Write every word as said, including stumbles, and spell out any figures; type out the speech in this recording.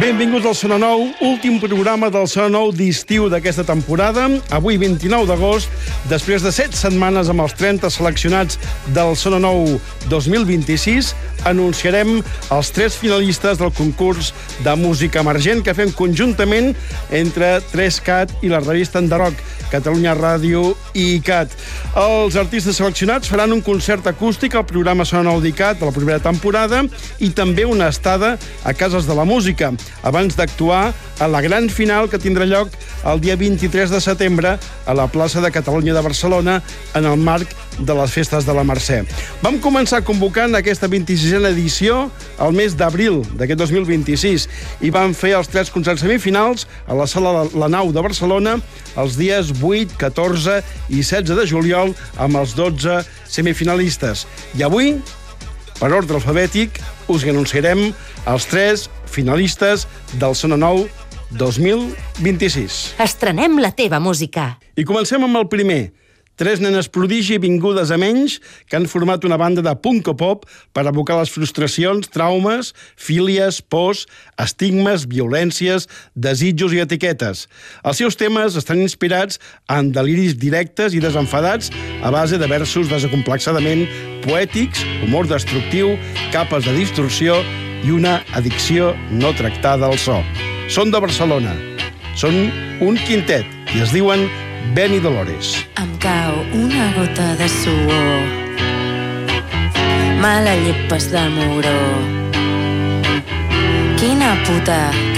Benvinguts al Sona Nou, últim programa del Sona Nou d'estiu d'aquesta temporada. Avui, vint-i-nou d'agost, després de set setmanes amb els trenta seleccionats del Sona Nou dos mil vint-i-sis, anunciarem els tres finalistes del concurs de música emergent que fem conjuntament entre tres cat i la revista Enderroc, Catalunya Ràdio i I C A T. Els artistes seleccionats faran un concert acústic al programa Sona Nou d'I C A T de la primera temporada i també una estada a Cases de la Música, abans d'actuar a la gran final que tindrà lloc el dia vint-i-tres de setembre a la plaça de Catalunya de Barcelona en el marc de les festes de la Mercè. Vam començar convocant aquesta vint-i-sisena edició al mes d'abril d'aquest dos mil vint-i-sis i vam fer els tres concerts semifinals a la sala La Nau de Barcelona els dies vuit, catorze i setze de juliol amb els dotze semifinalistes. I avui, per ordre alfabètic, us anunciarem els tres finalistes del Sona Nou dos mil vint-i-sis. Estrenem la teva música. I comencem amb el primer. Tres nenes prodigi vingudes a menys que han format una banda de punk o pop per evocar les frustracions, traumes, fílies, pors, estigmes, violències, desitjos i etiquetes. Els seus temes estan inspirats en deliris directes i desenfadats a base de versos desacomplexadament poètics, humor destructiu, capes de distorsió i una addicció no tractada al so. Són de Barcelona. Són un quintet i es diuen Beni Dolores. Em cau una gota de suor, me la llepes del moró. Quina puta